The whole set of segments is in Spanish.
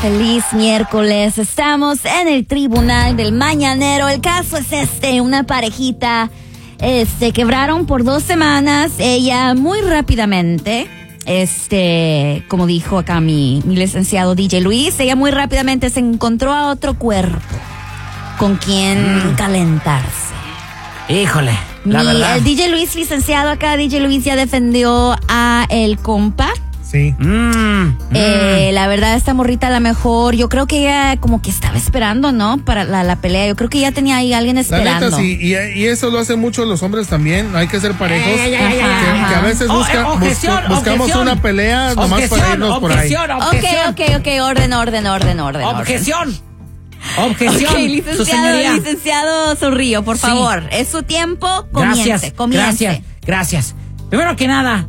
Feliz miércoles, estamos en el tribunal del mañanero. El caso es una parejita, quebraron por 2 semanas. Ella muy rápidamente, como dijo acá mi licenciado DJ Luis, ella muy rápidamente se encontró a otro cuerpo con quien calentarse. Híjole, la verdad. El DJ Luis, licenciado acá, DJ Luis ya defendió a el compa. Sí. La verdad, esta morrita a lo mejor, yo creo que ella como que estaba esperando, ¿no? Para la pelea. Yo creo que ya tenía ahí alguien esperando. La neta, sí, y eso lo hacen muchos los hombres también. Hay que ser parejos. Que a veces buscamos una pelea nomás para irnos por ahí. Ok, orden. Objeción. Ok, licenciado Zorrillo, por favor. Es su tiempo, comience. Gracias. Primero que nada,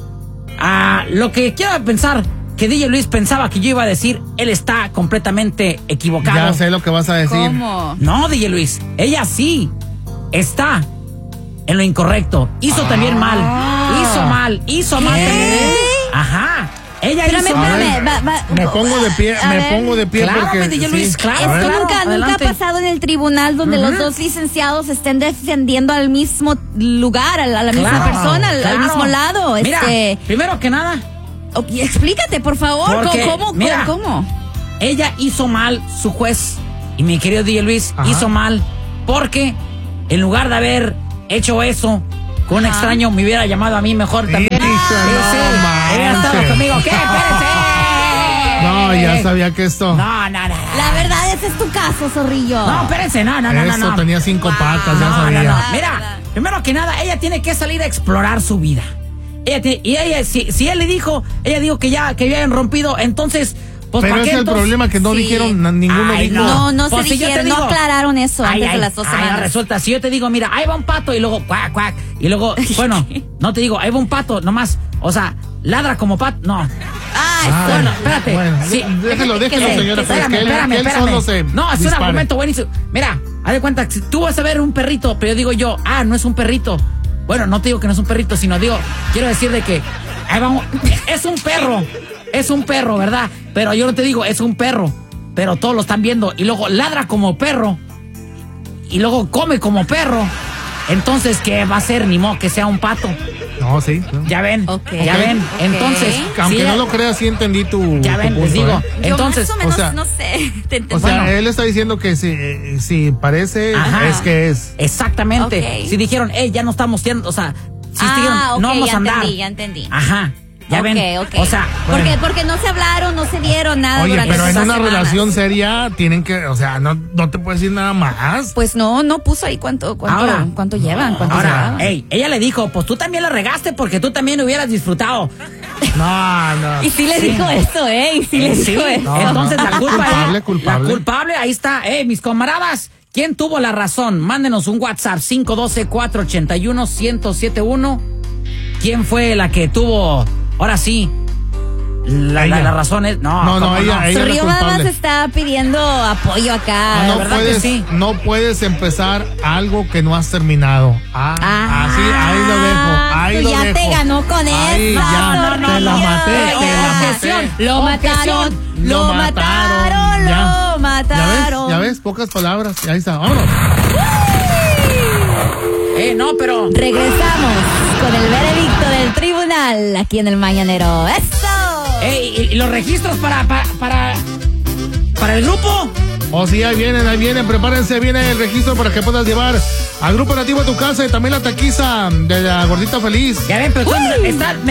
lo que quiero pensar que DJ Luis pensaba que yo iba a decir, él está completamente equivocado. Ya sé lo que vas a decir. ¿Cómo? No, DJ Luis, ella sí está en lo incorrecto. Hizo también mal. Hizo mal también. Ajá. Ella hizo mal. Me pongo de pie claro, porque DJ Luis, sí. claro. Nunca ha pasado en el tribunal donde los dos licenciados estén defendiendo al mismo lugar, a la misma persona, al mismo lado. Mira, primero que nada, explícate, por favor. ¿Cómo? Ella hizo mal, su juez, y mi querido DJ Luis hizo mal, porque en lugar de haber hecho eso con un extraño, me hubiera llamado a mí mejor también. Hubiera estado conmigo. ¿Qué? Espérense. No, ya sabía que esto. No. La verdad, ese es tu caso, Zorrillo. No, espérense, no. Eso tenía 5 patas, ya sabía. No. Mira, primero que nada, ella tiene que salir a explorar su vida. Ella, si él le dijo, ella dijo que habían rompido, entonces. Pues, pero ese es el problema, que no dijeron, ninguno dijo. No se dijeron, no aclararon eso antes de las 2 semanas. Resulta, si yo te digo, mira, ahí va un pato, y luego, cuac, y luego, bueno, no te digo, ahí va un pato, nomás, o sea, ladra como pato, no. Bueno, espérate. Bueno, sí. déjelo, señora, espérame. él solo se No, es dispare. un argumento buenísimo. Mira, haz de cuenta, si tú vas a ver un perrito, pero yo digo yo, no es un perrito. Bueno, no te digo que no es un perrito, sino quiero decir de que, ahí va es un perro, ¿verdad? Pero yo no te digo, es un perro, pero todos lo están viendo, y luego ladra como perro, y luego come como perro. Entonces, ¿qué va a ser? Ni modo que sea un pato. No, sí. Ya ven. Okay. Entonces, aunque no lo creas, sí entendí tu ya ven, punto, les digo. Entonces, yo más o menos, no sé. O sea, él está diciendo que si parece, es que es. Exactamente. Okay. Si dijeron, ya no estamos tirando, o sea, si dijeron, no vamos a andar. Ya entendí. Ajá. Ya ven. O sea, porque no se hablaron, no se dieron nada. Oye, pero en una semanas. relación seria tienen que, o sea, no te puedes decir nada más. Pues no puso ahí cuánto llevan. Ahora, ella le dijo, pues tú también la regaste porque tú también hubieras disfrutado. No. Y sí le dijo eso, Y sí le dijo eso. No, entonces la culpa es culpable. La culpable, ahí está. Mis camaradas, ¿quién tuvo la razón? Mándenos un WhatsApp 512-481-1071. ¿Quién fue la que tuvo, ahora sí, la razón? Es No, ella es Zorrillo nada más culpable. está pidiendo apoyo acá. No puedes empezar algo que no has terminado. Así, ahí lo dejo. Ahí lo ya dejo. te ganó con ahí, eso. Ya, te la maté. Lo mataron. ¿Ya ves? Pocas palabras. Ahí está. Vámonos. No, pero regresamos con el veredicto del tribunal aquí en el Mañanero. ¡Eso! ¿Y los registros para el grupo? Sí, ahí vienen, prepárense, viene el registro para que puedas llevar al Grupo Nativo a tu casa y también la taquiza de la Gordita Feliz. Ya ven, pero me